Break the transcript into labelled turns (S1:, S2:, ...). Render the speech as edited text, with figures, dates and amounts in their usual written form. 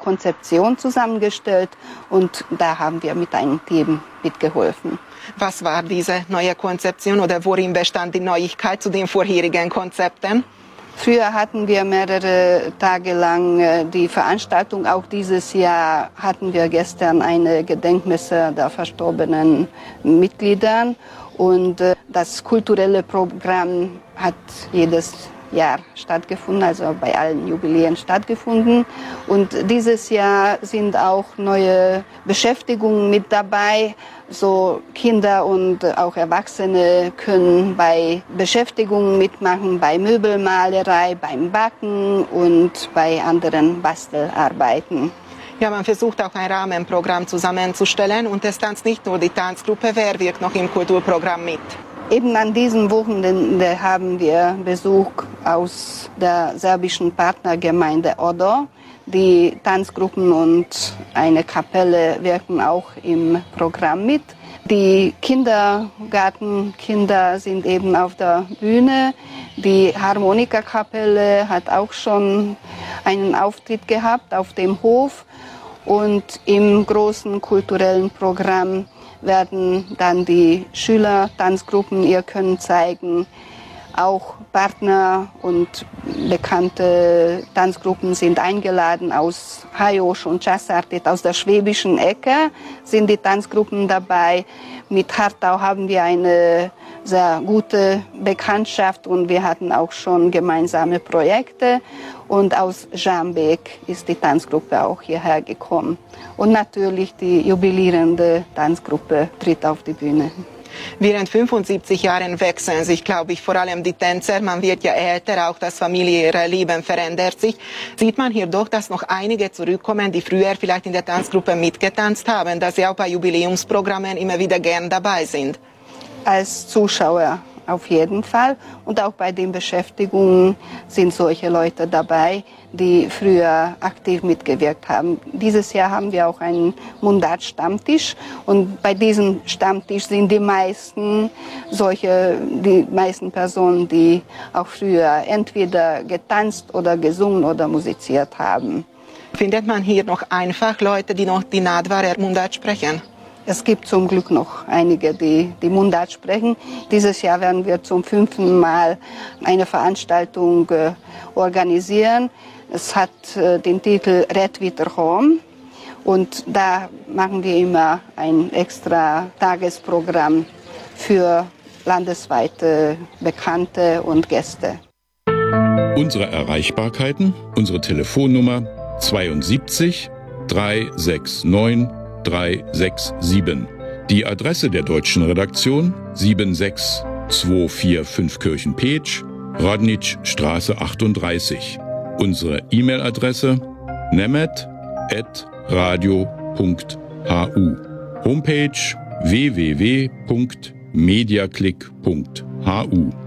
S1: Konzeption zusammengestellt und da haben wir mit einem Team mitgeholfen.
S2: Was war diese neue Konzeption oder worin bestand die Neuigkeit zu den vorherigen Konzepten?
S1: Früher hatten wir mehrere Tage lang die Veranstaltung. Auch dieses Jahr hatten wir gestern eine Gedenkmesse der verstorbenen Mitglieder. Und das kulturelle Programm hat jedes Jahr stattgefunden, also bei allen Jubiläen stattgefunden. Und dieses Jahr sind auch neue Beschäftigungen mit dabei. So Kinder und auch Erwachsene können bei Beschäftigungen mitmachen, bei Möbelmalerei, beim Backen und bei anderen Bastelarbeiten.
S2: Ja, man versucht auch ein Rahmenprogramm zusammenzustellen und es tanzt nicht nur die Tanzgruppe. Wer wirkt noch im Kulturprogramm mit?
S1: Eben an diesem Wochenende haben wir Besuch aus der serbischen Partnergemeinde Odor. Die Tanzgruppen und eine Kapelle wirken auch im Programm mit. Die Kindergartenkinder sind eben auf der Bühne. Die Harmonikakapelle hat auch schon einen Auftritt gehabt auf dem Hof. Und im großen kulturellen Programm werden dann die Schüler-Tanzgruppen ihr Können zeigen. Auch Partner und bekannte Tanzgruppen sind eingeladen aus Hajosch und Chassartet, aus der schwäbischen Ecke sind die Tanzgruppen dabei. Mit Hartau haben wir eine sehr gute Bekanntschaft und wir hatten auch schon gemeinsame Projekte. Und aus Jambeck ist die Tanzgruppe auch hierher gekommen. Und natürlich die jubilierende Tanzgruppe tritt auf die Bühne.
S2: Während 75 Jahren wechseln sich, glaube ich, vor allem die Tänzer. Man wird ja älter, auch das familiäre Leben verändert sich. Sieht man hier doch, dass noch einige zurückkommen, die früher vielleicht in der Tanzgruppe mitgetanzt haben, dass sie auch bei Jubiläumsprogrammen immer wieder gern dabei sind?
S1: Als Zuschauer auf jeden Fall. Und auch bei den Beschäftigungen sind solche Leute dabei, die früher aktiv mitgewirkt haben. Dieses Jahr haben wir auch einen Mundart-Stammtisch. Und bei diesem Stammtisch sind die meisten Personen, die auch früher entweder getanzt oder gesungen oder musiziert haben.
S2: Findet man hier noch einfach Leute, die noch die Nadvarer Mundart sprechen?
S1: Es gibt zum Glück noch einige, die Mundart sprechen. Dieses Jahr werden wir zum 5. Mal eine Veranstaltung organisieren. Es hat den Titel Red wieder Home. Und da machen wir immer ein extra Tagesprogramm für landesweite Bekannte und Gäste.
S3: Unsere Erreichbarkeiten, unsere Telefonnummer 72 369 367. Die Adresse der deutschen Redaktion 76245 Kirchen-Petsch, Radnitschstraße 38. Unsere E-Mail-Adresse nemet@radio.hu. Homepage www.mediaclick.hu.